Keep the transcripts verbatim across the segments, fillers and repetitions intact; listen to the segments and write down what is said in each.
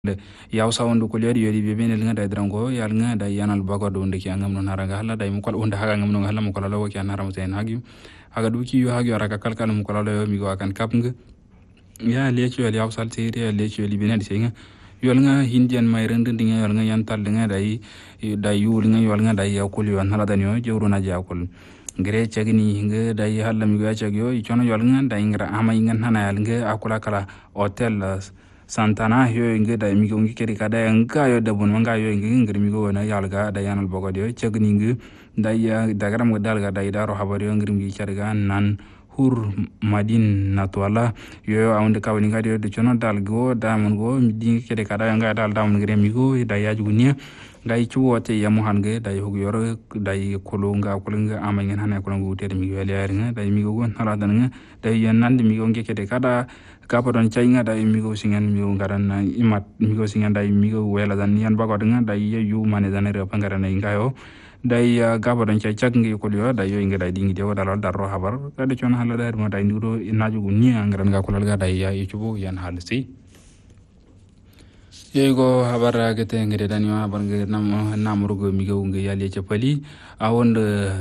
yaw sawondo ko leedi yodi be benel ngada drango yal ngada yanal bagodo ndeki angam non haranga halla day mu kol onda haga ngam non halla mu kol lawo ki anaram sen hagi haga duki yo hagi araka kalkal mu kol lawo mi go akan kapnga ya lecho yaw sal tiri ya lecho li benel senga yol nga hindian may rend ndinga yol nga yantal nga day day yul nga yol nga day yakul yo hala danyo jewru na jakul ngere chagni nga day halla mi go chagyo ichono yol nga day ngra ama ingan hana yal nga akula kala hotel Santana yo inge da mi ngi keri kada nga yo da bon nga yo inge ngir mi go na yalga da yanal bogo de chegni ngi da ya da garam dal ga da idaro habari yo ngir mi charga nan hur madin natwala yo awde kawni ngadi de chono dal go da mon go mi dingi keri kada nga dal da mon ngir mi go da ya jugni day ci wote yamu hange day hog yor day kolo nga ko nga amangen hana ko ngu tere mi wele yar nga day mi go gon hala dan nga day yanande mi go ngekete kada kapo don chay nga day mi go singen mi go ngaran imat mi go singen day mi go wela dan yan bago nga day yu mane dan re pangara na ngayo day gabo don chay chak ngi ko yo day yo nga day dingi de dal dar ro habar kada chon hala dar mo day nduro naju ni ngaran ga ko ga day ya yubo yan halsi yego habara gete ngere danyo habar ngere nam namrugo migo nge yali chapali awond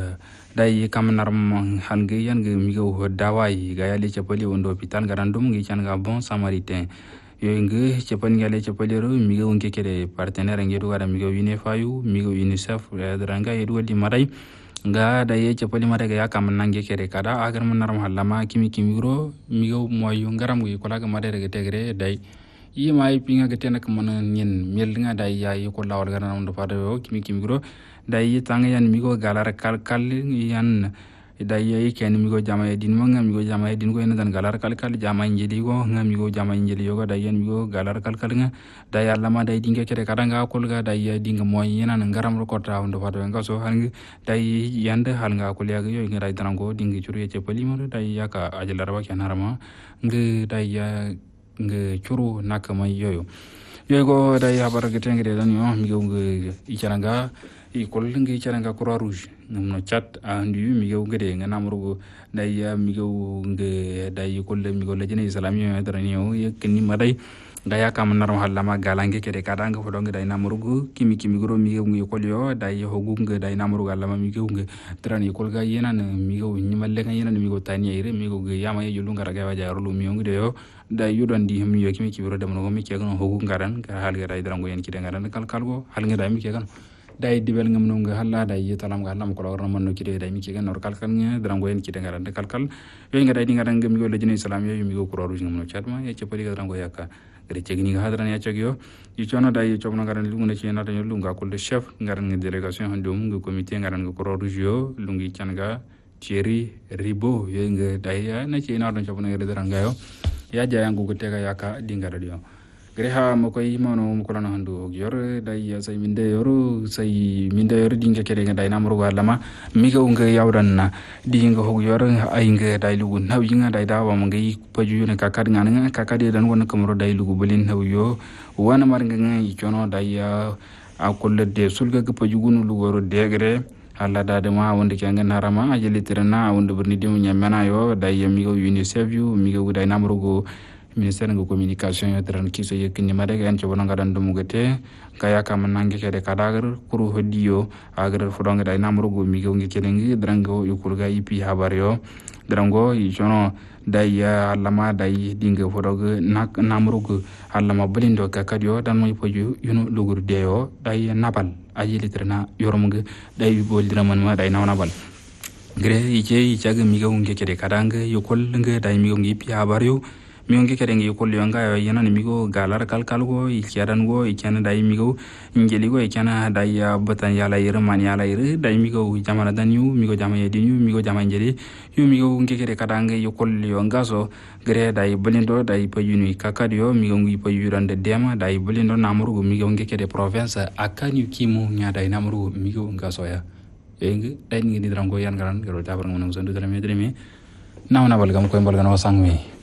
dai kamnar hange yan nge migo dawai ga yali chapali wondo hospital garandum nge chan ga bon samaritain yo nge chapani yali chapali ro migo nge kere partenaire nge do gara migo wine fayu migo unicef dranga yedo di marai nga dai chapali marai ga yakam nange kere kada agar munaram halama kimi kimiro migo moyu ngaram nge kola ga marai ga tegre dai yi mai pinga gete nak mana nyen mel nga dai ya yi ko lawal gana ndo fada yo kimi kimi gro dai yi tanga yan mi go galar kal kal yan dai yi ken mi go jama din mo ngam mi go jama din go en dan galar kal kal jama njeli go ngam mi go jama njeli yo dai yan mi go galar kal kal nga dai alla ma dai dinga kere kadanga ko ga dai ya dinga moy yana ngaram ro ko ta ndo fada nga so han dai yanda hal nga ko liya yo ngi dai dango dinga churu ye pali mo dai ya ka ajalar wa kanarama ngi dai ya nge churu nakama yoyo yego dai habar getenge de dan yo mi go nge icharanga i kol nge icharanga croix rouge no chat andu mi go ngede nga namrugo dai ya mi go nge dai kol mi go lejene islami yo darani yo yekni madai daya kam naram hallama galange kede kadanga fo donge dai namrugo kimi kimi gro mi go nge kol yo dai hogu nge dai namrugo allama mi go nge darani kol ga yena mi go nyimalle ga yena mi go tani ire mi go ge yama ye julunga raga waja rulu mi ngi de yo dai yudon di hemi yo kimi kibiro dem no mi kegan hogu ngaran ka hal ga dai drango yen kide ngaran kal kal go hal nga dai mi kegan dai dibel ngam no nga halla dai yetalam ga lam ko lor man no kide dai mi kegan nor kal kal nga drango yen kide ngaran kal kal yo nga dai di ngaran ngam yo lejine islam yo mi go ko ru ngam no chatma ye chepali ga drango yakka gari chegni ga hadran ya chegyo yi chono dai chobno ngaran lu na chena tan lu nga ko le chef ngaran ngi delegation handum ngi comité ngaran ngi ko ru yo lungi changa Thierry Ribo yo nga dai ya na chena tan chobno ngere dran ga yo ya jayangu ko tega yaka dinga radio greha mo koy mono mo ko lana handu yor dai say minde yor say minde yor dinga kede nga dai namru walama mi ko nga yawdan na dinga ho yor ay nga dai lugu naw yinga dai dawa mo ngi paju ne kakad nga nga kakade dan wona kamro dai lugu bulin naw yo wana mar nga ngi chono dai akol de sulga ga paju gunu lugu ro degre alla dade ma wonde ke ngen harama ajeli tirna wonde burni dimu nyamana yo dai mi go unicef yu mi go dai namru go ministère ngo communication yo dran kiso yekni made ga en to bonanga dan dum gete kaya kam nangi kede kadagar kuru hodiyo agar fudonga dai namru go mi go ngi kelengi drango yukul ga ipi habar yo drango yi jono dai ya allama dai dinga fodoga nak namru go allama blindo ka kadyo dan moy poju yuno lugur deyo dai napal ajeli tirna yoromge dai bol draman ma dai nawna bal gre ije ijaga mi go ngi kede kadanga yukul ngi dai mi go ngi pi habar yo mi ngi kede ngi yukul yo nga yana ni mi go galar kal kal go ikiadan go ikana dai mi go ngeli go ikana dai ya batan yala yir man yala yir dai mi go jamana dan yu mi go jama yedin yu mi go jama ngeli yu mi go ngi kede kadanga yukul yo nga so gre dai blindo dai pa yuni kakadio mi go ngi pa yurande dema dai blindo namru go mi go ngi kede province akani kimu nya dai namru mi go nga so ya eng dai ngi drango yan garan garo tabar ngono so ndu dara me dre me nawna balgam ko balgam wasang me